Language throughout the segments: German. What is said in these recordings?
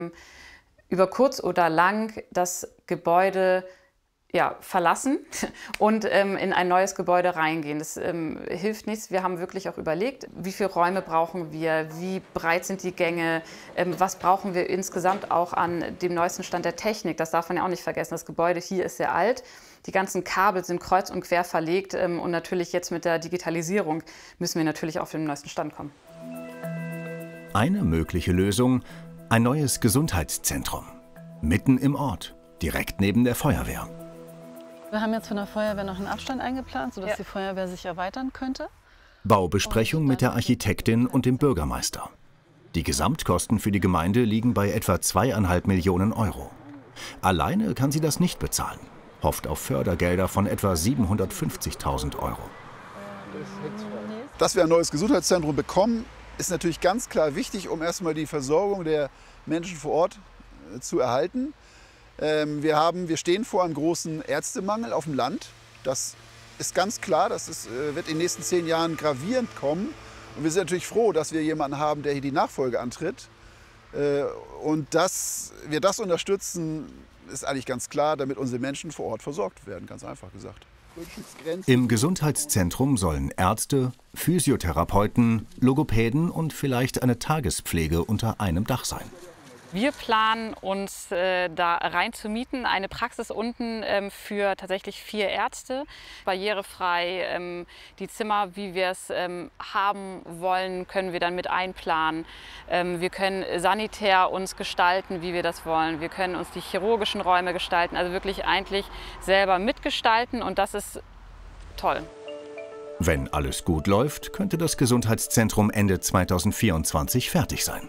Über kurz oder lang das Gebäude verlassen und in ein neues Gebäude reingehen. Das hilft nichts. Wir haben wirklich auch überlegt, wie viele Räume brauchen wir, wie breit sind die Gänge, was brauchen wir insgesamt auch an dem neuesten Stand der Technik. Das darf man ja auch nicht vergessen. Das Gebäude hier ist sehr alt. Die ganzen Kabel sind kreuz und quer verlegt und natürlich jetzt mit der Digitalisierung müssen wir natürlich auf den neuesten Stand kommen. Eine mögliche Lösung: ein neues Gesundheitszentrum. Mitten im Ort, direkt neben der Feuerwehr. Wir haben jetzt von der Feuerwehr noch einen Abstand eingeplant, sodass die Feuerwehr sich erweitern könnte. Baubesprechung mit der Architektin und dem Bürgermeister. Die Gesamtkosten für die Gemeinde liegen bei etwa 2,5 Millionen Euro. Alleine kann sie das nicht bezahlen, hofft auf Fördergelder von etwa 750.000 Euro. Dass wir ein neues Gesundheitszentrum bekommen, ist natürlich ganz klar wichtig, um erstmal die Versorgung der Menschen vor Ort zu erhalten. Wir stehen vor einem großen Ärztemangel auf dem Land. Das ist ganz klar, wird in den nächsten 10 Jahren gravierend kommen. Und wir sind natürlich froh, dass wir jemanden haben, der hier die Nachfolge antritt. Und dass wir das unterstützen, ist eigentlich ganz klar, damit unsere Menschen vor Ort versorgt werden, ganz einfach gesagt. Im Gesundheitszentrum sollen Ärzte, Physiotherapeuten, Logopäden und vielleicht eine Tagespflege unter einem Dach sein. Wir planen, uns da rein zu mieten, eine Praxis unten für tatsächlich 4 Ärzte. Barrierefrei, die Zimmer, wie wir es haben wollen, können wir dann mit einplanen. Wir können sanitär uns gestalten, wie wir das wollen. Wir können uns die chirurgischen Räume gestalten, also wirklich eigentlich selber mitgestalten, und das ist toll. Wenn alles gut läuft, könnte das Gesundheitszentrum Ende 2024 fertig sein.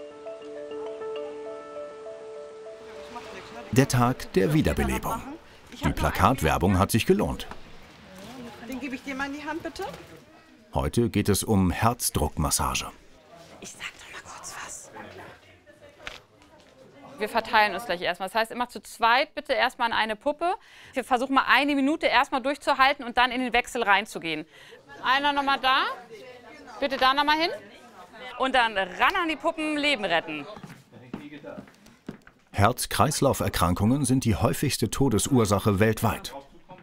Der Tag der Wiederbelebung. Die Plakatwerbung hat sich gelohnt. Den gebe ich dir mal in die Hand, bitte. Heute geht es um Herzdruckmassage. Ich sag doch mal kurz was. Wir verteilen uns gleich erstmal. Das heißt, immer zu zweit bitte erstmal an eine Puppe. Wir versuchen mal 1 Minute erstmal durchzuhalten und dann in den Wechsel reinzugehen. Einer nochmal da. Bitte da nochmal hin. Und dann ran an die Puppen, Leben retten. Herz-Kreislauf-Erkrankungen sind die häufigste Todesursache weltweit.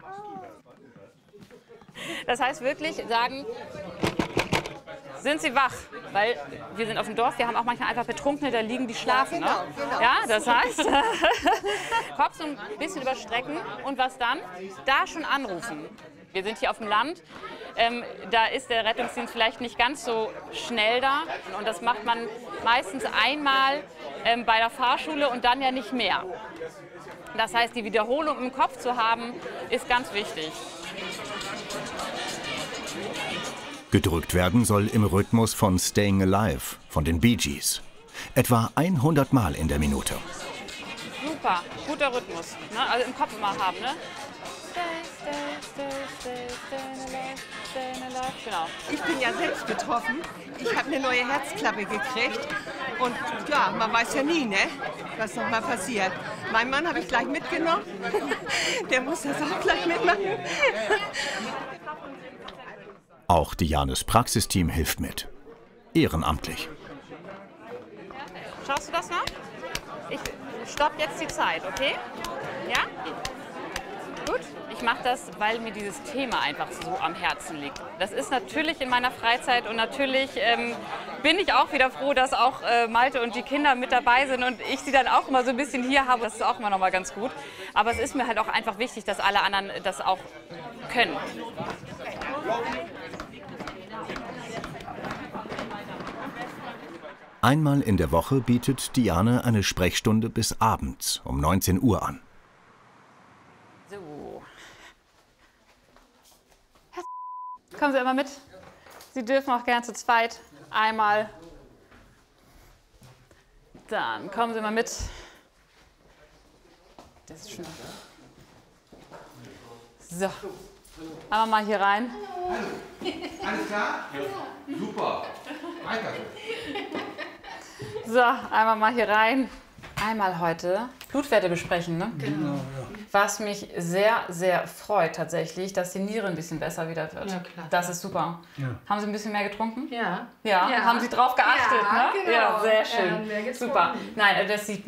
Das heißt wirklich sagen, sind Sie wach? Weil wir sind auf dem Dorf, wir haben auch manchmal einfach Betrunkene, da liegen, die schlafen. Ne? Genau. Ja, das heißt, Kopf so ein bisschen überstrecken und was dann? Da schon anrufen. Wir sind hier auf dem Land, da ist der Rettungsdienst vielleicht nicht ganz so schnell da. Und das macht man meistens einmal bei der Fahrschule und dann ja nicht mehr. Das heißt, die Wiederholung im Kopf zu haben, ist ganz wichtig. Gedrückt werden soll im Rhythmus von Staying Alive von den Bee Gees. Etwa 100 Mal in der Minute. Super, guter Rhythmus. Ne? Also im Kopf immer haben. Ne? Genau. Ich bin ja selbst betroffen. Ich habe eine neue Herzklappe gekriegt. Und ja, man weiß ja nie, ne, was noch mal passiert. Mein Mann habe ich gleich mitgenommen. Der muss das auch gleich mitmachen. Auch Dianes Praxisteam hilft mit. Ehrenamtlich. Schaust du das noch? Ich stopp jetzt die Zeit, okay? Ja? Gut. Ich mache das, weil mir dieses Thema einfach so am Herzen liegt. Das ist natürlich in meiner Freizeit und natürlich bin ich auch wieder froh, dass auch Malte und die Kinder mit dabei sind und ich sie dann auch immer so ein bisschen hier habe. Das ist auch immer noch mal ganz gut. Aber es ist mir halt auch einfach wichtig, dass alle anderen das auch können. Einmal in der Woche bietet Diane eine Sprechstunde bis abends um 19 Uhr an. So. Kommen Sie einmal mit. Sie dürfen auch gern zu zweit einmal. Dann kommen Sie mal mit. Das ist schon. So. Einmal mal hier rein. Alles klar? Ja. Super. Weiter so. So, einmal mal hier rein. einmal heute Blutwerte besprechen, ne? Genau, ja. Was mich sehr, sehr freut tatsächlich, dass die Niere ein bisschen besser wieder wird. Ja, klar. Das ist super. Ja. Haben Sie ein bisschen mehr getrunken? Ja. Ja. Haben Sie drauf geachtet, Ja, ne? genau. Ja, sehr schön. Mehr getrunken. Super. Nein, das sieht